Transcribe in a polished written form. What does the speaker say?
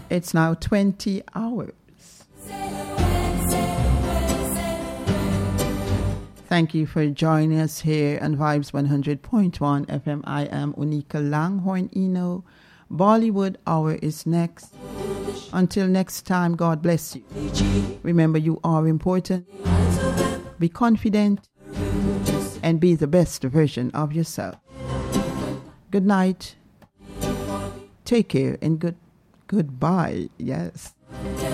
It's now 20 hours. Thank you for joining us here on Vibes 100.1 FM. I am Unika Langhorn Eno. Bollywood Hour is next. Until next time, God bless you. Remember, you are important. Be confident and be the best version of yourself. Good night. Take care and goodbye. Yes.